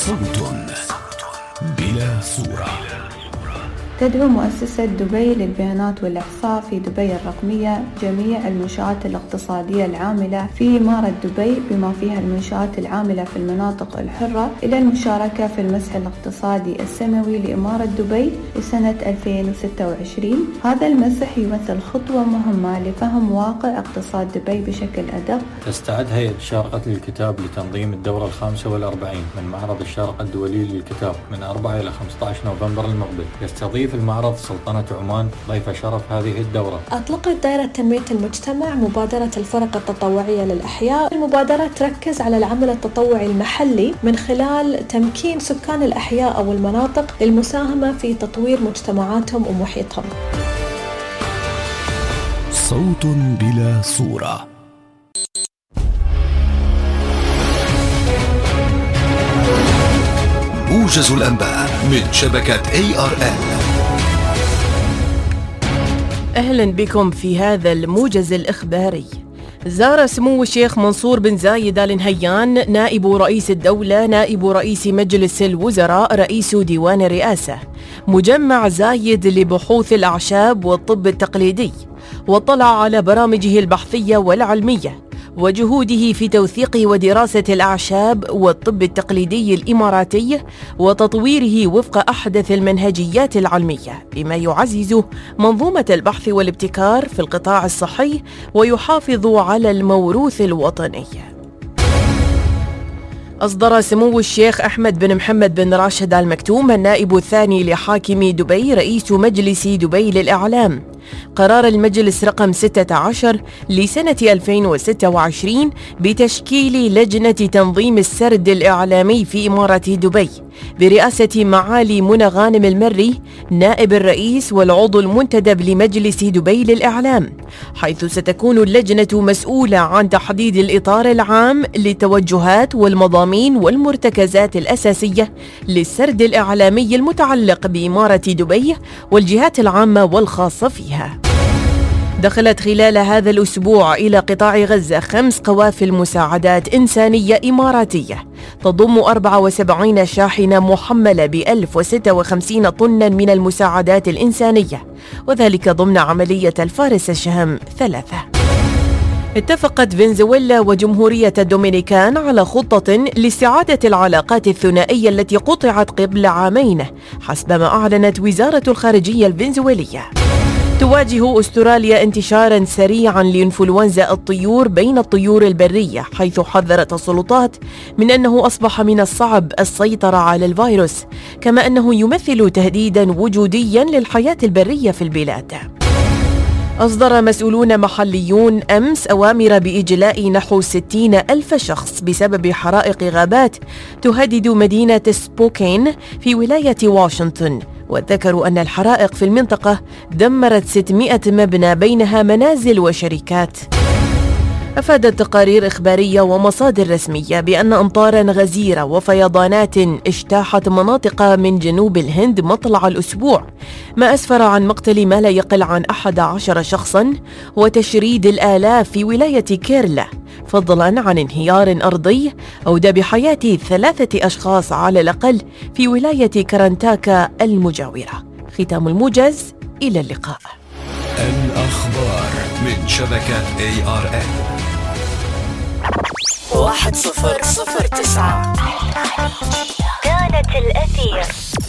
صوت بلا صورة. تدعو مؤسسة دبي للبيانات والإحصاء في دبي الرقمية جميع المنشآت الاقتصادية العاملة في إمارة دبي بما فيها المنشآت العاملة في المناطق الحرة إلى المشاركة في المسح الاقتصادي السنوي لإمارة دبي لسنة 2026. هذا المسح يمثل خطوة مهمة لفهم واقع اقتصاد دبي بشكل أدق. تستعد هيئة الشارقة للكتاب لتنظيم الدورة 45 من معرض الشارقة الدولي للكتاب من 4 إلى 15 نوفمبر المقبل. يستضيف المعرض سلطنة عمان ضيف شرف هذه الدورة. أطلقت دائرة تنمية المجتمع مبادرة الفرق التطوعية للأحياء. المبادرة تركز على العمل التطوعي المحلي من خلال تمكين سكان الأحياء أو المناطق للمساهمة في تطوير مجتمعاتهم ومحيطهم. صوت بلا صورة. موجز الأنباء من شبكة ARN. أهلا بكم في هذا الموجز الإخباري. زار سمو الشيخ منصور بن زايد آل نهيان نائب رئيس الدولة نائب رئيس مجلس الوزراء رئيس ديوان الرئاسة مجمع زايد لبحوث الأعشاب والطب التقليدي، واطلع على برامجه البحثية والعلمية وجهوده في توثيق ودراسة الأعشاب والطب التقليدي الإماراتي وتطويره وفق أحدث المنهجيات العلمية بما يعزز منظومة البحث والابتكار في القطاع الصحي ويحافظ على الموروث الوطني. أصدر سمو الشيخ أحمد بن محمد بن راشد آل مكتوم النائب الثاني لحاكم دبي رئيس مجلس دبي للإعلام قرار المجلس رقم 16 لسنة 2026 بتشكيل لجنة تنظيم السرد الإعلامي في إمارة دبي برئاسة معالي منى غانم المري نائب الرئيس والعضو المنتدب لمجلس دبي للإعلام، حيث ستكون اللجنة مسؤولة عن تحديد الإطار العام للتوجهات والمضامين والمرتكزات الأساسية للسرد الإعلامي المتعلق بإمارة دبي والجهات العامة والخاصة فيها. دخلت خلال هذا الأسبوع إلى قطاع غزة 5 قوافل مساعدات إنسانية إماراتية تضم 74 شاحنة محملة ب1056 طنا من المساعدات الإنسانية، وذلك ضمن عملية الفارس الشهم 3. اتفقت فنزويلا وجمهورية الدومينيكان على خطة لاستعادة العلاقات الثنائية التي قطعت قبل عامين حسب ما أعلنت وزارة الخارجية الفنزويلية. تواجه أستراليا انتشاراً سريعاً لإنفلونزا الطيور بين الطيور البرية، حيث حذرت السلطات من أنه أصبح من الصعب السيطرة على الفيروس، كما أنه يمثل تهديداً وجودياً للحياة البرية في البلاد. أصدر مسؤولون محليون أمس أوامر بإجلاء نحو 60,000 شخص بسبب حرائق غابات تهدد مدينة سبوكين في ولاية واشنطن، وذكروا أن الحرائق في المنطقة دمرت 600 مبنى بينها منازل وشركات. أفادت تقارير إخبارية ومصادر رسمية بأن أمطاراً غزيرة وفيضانات اجتاحت مناطق من جنوب الهند مطلع الأسبوع، ما أسفر عن مقتل ما لا يقل عن 11 شخصاً وتشريد الآلاف في ولاية كيرلا، فضلاً عن انهيار أرضي أودى بحياة 3 أشخاص على الأقل في ولاية كرنتاكا المجاورة. ختام الموجز، إلى اللقاء. الأخبار من شبكة ARN 1009.